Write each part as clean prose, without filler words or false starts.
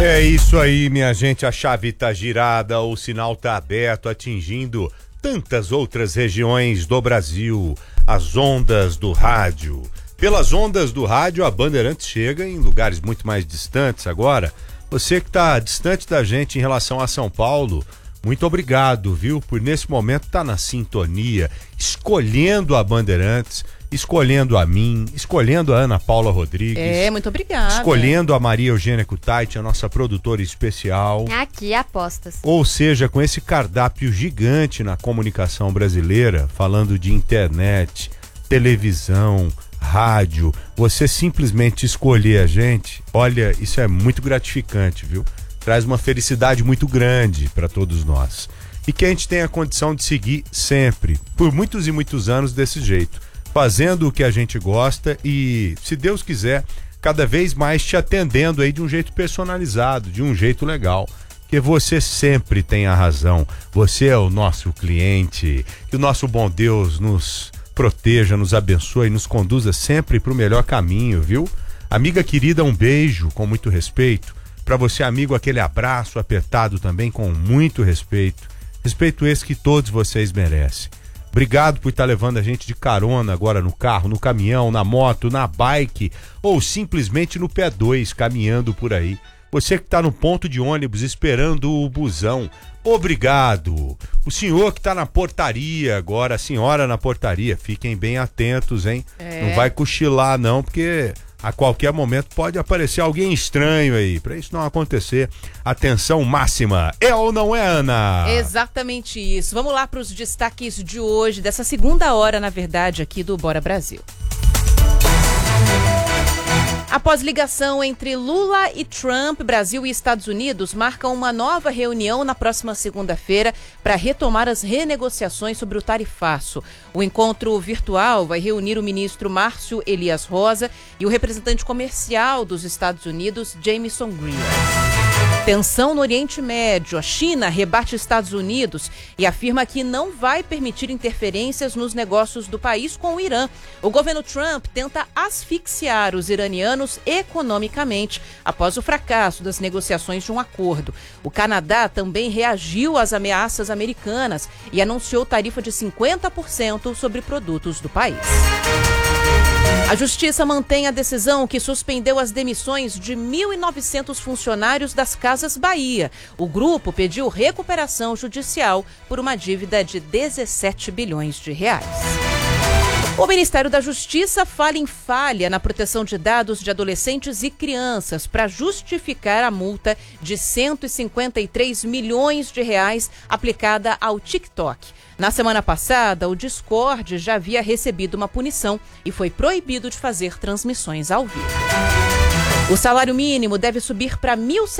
É isso aí, minha gente, a chave tá girada, o sinal tá aberto, atingindo tantas outras regiões do Brasil, as ondas do rádio. Pelas ondas do rádio, a Bandeirantes chega em lugares muito mais distantes agora. Você que tá distante da gente em relação a São Paulo, muito obrigado, viu, por nesse momento estar na sintonia, escolhendo a Bandeirantes, escolhendo a mim, escolhendo a Ana Paula Rodrigues. Muito obrigada. Escolhendo a Maria Eugênia Kutaiti, a nossa produtora especial. Aqui, apostas. Ou seja, com esse cardápio gigante na comunicação brasileira, falando de internet, televisão, rádio, você simplesmente escolher a gente, olha, isso é muito gratificante, viu? Traz uma felicidade muito grande para todos nós. E que a gente tenha a condição de seguir sempre, por muitos e muitos anos desse jeito, fazendo o que a gente gosta e, se Deus quiser, cada vez mais te atendendo aí de um jeito personalizado, de um jeito legal. Que você sempre tem a razão, você é o nosso cliente, que o nosso bom Deus nos proteja, nos abençoe e nos conduza sempre para o melhor caminho, viu? Amiga querida, um beijo com muito respeito. Para você, amigo, aquele abraço apertado também com muito respeito. Respeito esse que todos vocês merecem. Obrigado por estar levando a gente de carona agora no carro, no caminhão, na moto, na bike ou simplesmente no pé 2, caminhando por aí. Você que está no ponto de ônibus esperando o busão, obrigado. O senhor que está na portaria agora, a senhora na portaria, fiquem bem atentos, hein? Não vai cochilar não, porque a qualquer momento pode aparecer alguém estranho aí. Para isso não acontecer, atenção máxima. É ou não é, Ana? Exatamente isso. Vamos lá para os destaques de hoje, dessa segunda hora, na verdade, aqui do Bora Brasil. Após ligação entre Lula e Trump, Brasil e Estados Unidos marcam uma nova reunião na próxima segunda-feira para retomar as renegociações sobre o tarifaço. O encontro virtual vai reunir o ministro Márcio Elias Rosa e o representante comercial dos Estados Unidos, Jamieson Greer. Tensão no Oriente Médio. A China rebate Estados Unidos e afirma que não vai permitir interferências nos negócios do país com o Irã. O governo Trump tenta asfixiar os iranianos economicamente após o fracasso das negociações de um acordo. O Canadá também reagiu às ameaças americanas e anunciou tarifa de 50% sobre produtos do país. A Justiça mantém a decisão que suspendeu as demissões de 1.900 funcionários das Casas Bahia. O grupo pediu recuperação judicial por uma dívida de 17 bilhões de reais. O Ministério da Justiça fala em falha na proteção de dados de adolescentes e crianças para justificar a multa de 153 milhões de reais aplicada ao TikTok. Na semana passada, o Discord já havia recebido uma punição e foi proibido de fazer transmissões ao vivo. O salário mínimo deve subir para R$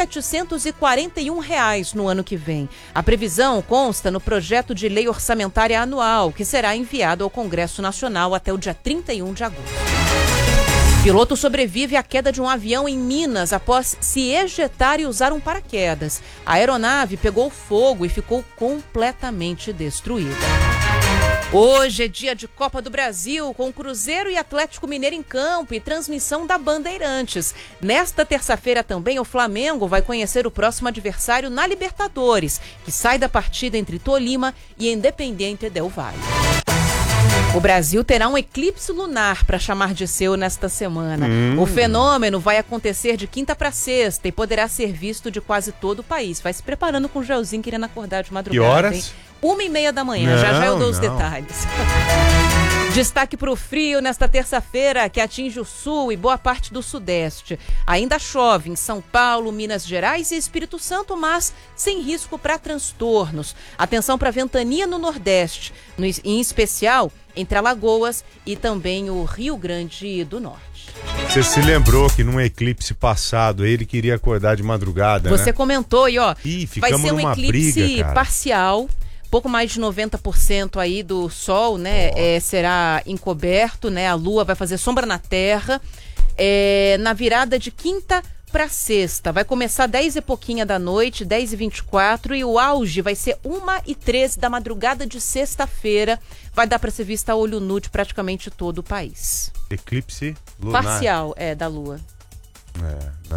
1.741 no ano que vem. A previsão consta no projeto de lei orçamentária anual, que será enviado ao Congresso Nacional até o dia 31 de agosto. Piloto sobrevive à queda de um avião em Minas após se ejetar e usar um paraquedas. A aeronave pegou fogo e ficou completamente destruída. Hoje é dia de Copa do Brasil, com Cruzeiro e Atlético Mineiro em campo e transmissão da Bandeirantes. Nesta terça-feira também o Flamengo vai conhecer o próximo adversário na Libertadores, que sai da partida entre Tolima e Independiente del Valle. O Brasil terá um eclipse lunar para chamar de seu nesta semana. O fenômeno vai acontecer de quinta para sexta e poderá ser visto de quase todo o país. Vai se preparando com o gelzinho, querendo acordar de madrugada. Que horas? Hein? 1h30 da manhã. Já eu dou os detalhes. Destaque para o frio nesta terça-feira, que atinge o sul e boa parte do sudeste. Ainda chove em São Paulo, Minas Gerais e Espírito Santo, mas sem risco para transtornos. Atenção para a ventania no nordeste, em especial entre Alagoas e também o Rio Grande do Norte. Você se lembrou que num eclipse passado ele queria acordar de madrugada, Você né? comentou aí, ó. Vai ser um eclipse parcial. Pouco mais de 90% aí do sol, né, será encoberto, né? A lua vai fazer sombra na terra. Na virada de quinta para sexta. Vai começar 10 e pouquinha da noite, 10h24, e o auge vai ser 1h13 da madrugada de sexta-feira. Vai dar para ser vista a olho nu de praticamente todo o país. Eclipse lunar. Parcial, da lua.